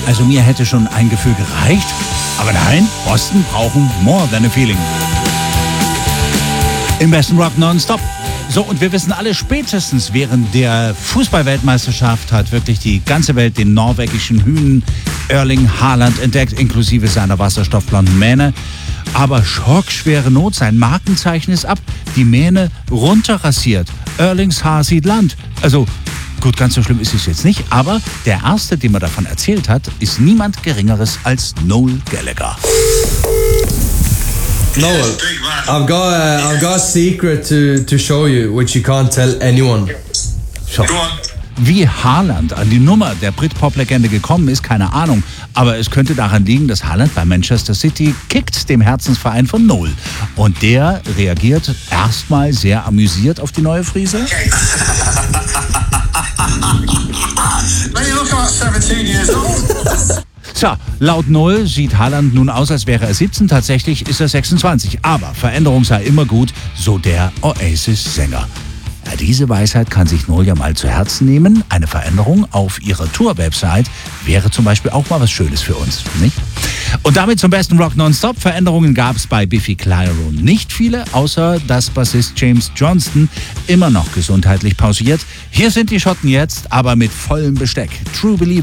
Also mir hätte schon ein Gefühl gereicht. Aber nein, Boston brauchen more than a feeling. Im besten Rock nonstop. So, und wir wissen alle, spätestens während der Fußballweltmeisterschaft hat wirklich die ganze Welt den norwegischen Hünen Erling Haaland entdeckt, inklusive seiner wasserstoffblonden Mähne. Aber schockschwere Not, sein Markenzeichen ist ab, die Mähne runterrasiert. Erlings Haar sieht Land. Also, gut, ganz so schlimm ist es jetzt nicht, aber der Erste, dem er davon erzählt hat, ist niemand Geringeres als Noel Gallagher. Noel, I've got a secret to show you, which you can't tell anyone. So. Wie Haaland an die Nummer der Britpop-Legende gekommen ist, keine Ahnung. Aber es könnte daran liegen, dass Haaland bei Manchester City kickt, dem Herzensverein von Noel. Und der reagiert erstmal sehr amüsiert auf die neue Frise. Tja, laut Noel sieht Haaland nun aus, als wäre er 17. Tatsächlich ist er 26. Aber Veränderung sei immer gut, so der Oasis-Sänger. Ja, diese Weisheit kann sich Noel ja mal zu Herzen nehmen. Eine Veränderung auf ihrer Tour-Website wäre zum Beispiel auch mal was Schönes für uns, nicht? Und damit zum besten Rock Nonstop. Veränderungen gab es bei Biffy Clyro nicht viele, außer dass Bassist James Johnston immer noch gesundheitlich pausiert. Hier sind die Schotten jetzt, aber mit vollem Besteck. True Believer.